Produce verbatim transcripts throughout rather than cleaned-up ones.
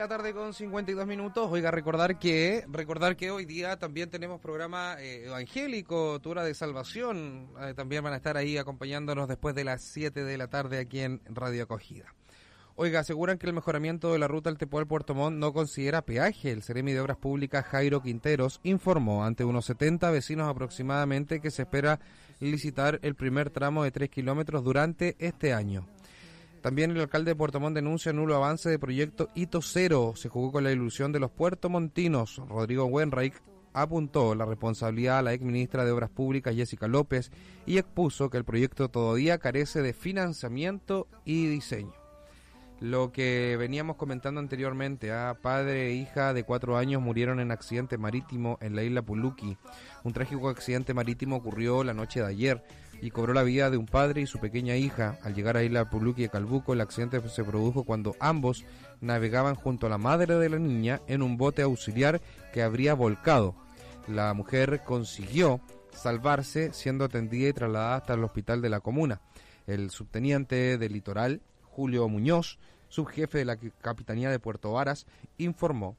la tarde con cincuenta y dos minutos. Oiga, recordar que recordar que hoy día también tenemos programa eh, evangélico, Tura de Salvación. Eh, también van a estar ahí acompañándonos después de las siete de la tarde aquí en Radio Acogida. Oiga, aseguran que el mejoramiento de la ruta Altepual-Puerto Montt no considera peaje. El Seremi de Obras Públicas, Jairo Quinteros, informó ante unos setenta vecinos aproximadamente que se espera licitar el primer tramo de tres kilómetros durante este año. También el alcalde de Puerto Montt denuncia nulo avance de proyecto Hito Cero. Se jugó con la ilusión de los puertomontinos. Rodrigo Wenreich apuntó la responsabilidad a la exministra de Obras Públicas, Jessica López, y expuso que el proyecto todavía carece de financiamiento y diseño. Lo que veníamos comentando anteriormente, a padre e hija de cuatro años murieron en accidente marítimo en la isla Puluki. Un trágico accidente marítimo ocurrió la noche de ayer y cobró la vida de un padre y su pequeña hija. Al llegar a Isla Puluki de Calbuco, el accidente se produjo cuando ambos navegaban junto a la madre de la niña en un bote auxiliar que habría volcado. La mujer consiguió salvarse, siendo atendida y trasladada hasta el hospital de la comuna. El subteniente del litoral, Julio Muñoz, subjefe de la Capitanía de Puerto Varas, informó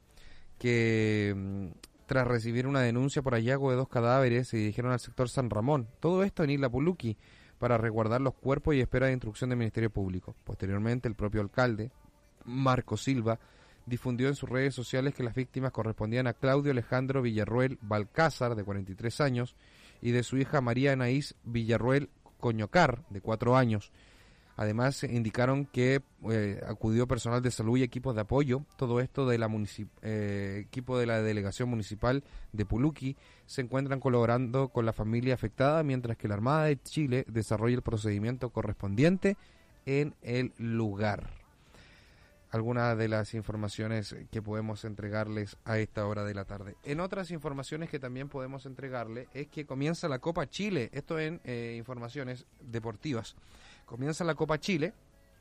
que tras recibir una denuncia por hallazgo de dos cadáveres, se dirigieron al sector San Ramón, todo esto en Isla Puluki, para resguardar los cuerpos y espera de instrucción del Ministerio Público. Posteriormente, el propio alcalde, Marco Silva, difundió en sus redes sociales que las víctimas correspondían a Claudio Alejandro Villarruel Balcázar, de cuarenta y tres años, y de su hija María Anaís Villarruel Coñocar, de cuatro años. Además, indicaron que eh, acudió personal de salud y equipos de apoyo. Todo esto de la municip- eh, equipo de la delegación municipal de Puluki se encuentran colaborando con la familia afectada, mientras que la Armada de Chile desarrolla el procedimiento correspondiente en el lugar. Algunas de las informaciones que podemos entregarles a esta hora de la tarde. En otras informaciones que también podemos entregarle es que comienza la Copa Chile. Esto en eh, informaciones deportivas. Comienza la Copa Chile,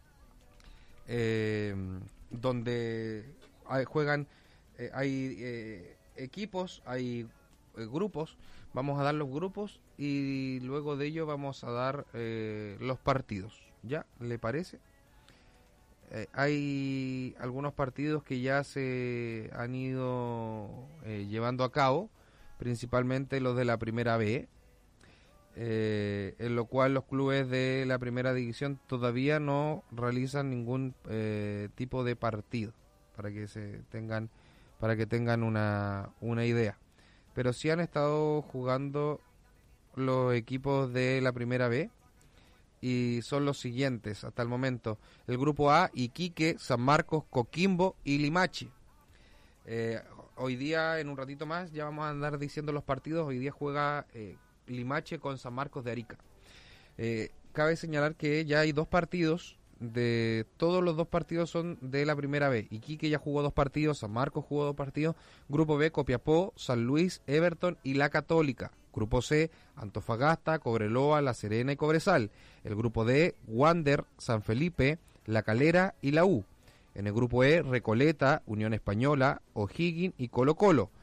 eh, donde hay, juegan, eh, hay eh, equipos, hay eh, grupos. Vamos a dar los grupos y luego de ello vamos a dar eh, los partidos. ¿Ya? ¿Le parece? Eh, hay algunos partidos que ya se han ido eh, llevando a cabo, principalmente los de la Primera B. Eh, en lo cual los clubes de la primera división todavía no realizan ningún eh, tipo de partido, para que se tengan para que tengan una, una idea, pero sí han estado jugando los equipos de la Primera B y son los siguientes hasta el momento: el grupo A, Iquique, San Marcos, Coquimbo y Limache. Eh, hoy día, en un ratito más, ya vamos a andar diciendo los partidos. Hoy día juega eh, Limache con San Marcos de Arica. Eh, cabe señalar que ya hay dos partidos, de todos los dos partidos son de la Primera B. Iquique ya jugó dos partidos, San Marcos jugó dos partidos. Grupo B, Copiapó, San Luis, Everton y La Católica. Grupo C, Antofagasta, Cobreloa, La Serena y Cobresal. El grupo D, Wander, San Felipe, La Calera y la U. En el grupo E, Recoleta, Unión Española, O'Higgins y Colo Colo.